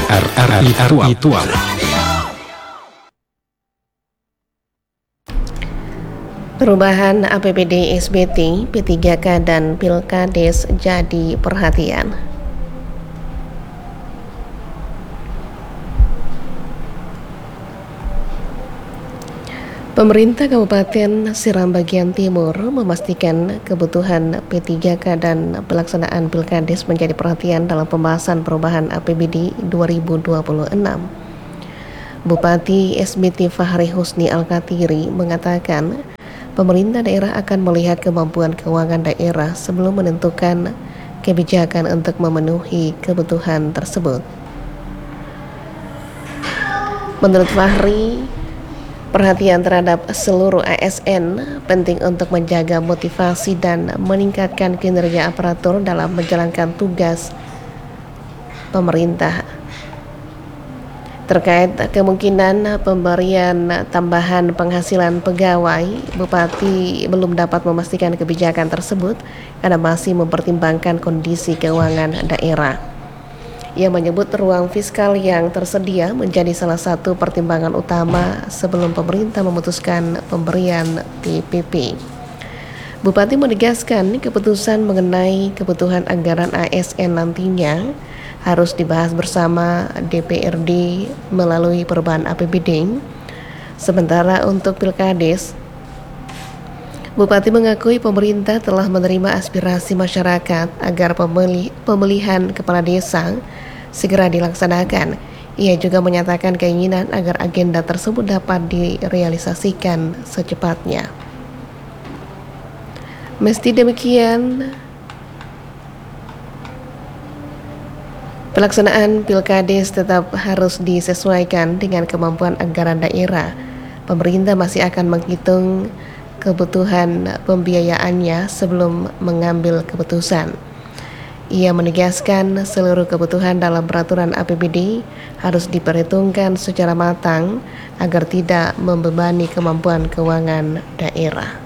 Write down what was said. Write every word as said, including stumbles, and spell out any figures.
R R I Ritual. Perubahan A P B D S B T, P tiga K dan Pilkades jadi perhatian. Pemerintah Kabupaten Seram bagian Timur memastikan kebutuhan P tiga K dan pelaksanaan Pilkades menjadi perhatian dalam pembahasan perubahan A P B D dua ribu dua puluh enam. Bupati S B T Fahri Husni Al-Katiri mengatakan pemerintah daerah akan melihat kemampuan keuangan daerah sebelum menentukan kebijakan untuk memenuhi kebutuhan tersebut. Menurut Fahri, perhatian terhadap seluruh A S N penting untuk menjaga motivasi dan meningkatkan kinerja aparatur dalam menjalankan tugas pemerintah. Terkait kemungkinan pemberian tambahan penghasilan pegawai, Bupati belum dapat memastikan kebijakan tersebut karena masih mempertimbangkan kondisi keuangan daerah. Ia menyebut ruang fiskal yang tersedia menjadi salah satu pertimbangan utama sebelum pemerintah memutuskan pemberian T P P. Bupati menegaskan keputusan mengenai kebutuhan anggaran A S N nantinya harus dibahas bersama D P R D melalui perubahan A P B D. Sementara untuk Pilkades, Bupati mengakui pemerintah telah menerima aspirasi masyarakat agar pemilih, pemilihan kepala desa segera dilaksanakan. Ia juga menyatakan keinginan agar agenda tersebut dapat direalisasikan secepatnya. Meski demikian, pelaksanaan Pilkades tetap harus disesuaikan dengan kemampuan anggaran daerah. Pemerintah masih akan menghitung kebutuhan pembiayaannya sebelum mengambil keputusan. Ia menegaskan seluruh kebutuhan dalam peraturan A P B D harus diperhitungkan secara matang agar tidak membebani kemampuan keuangan daerah.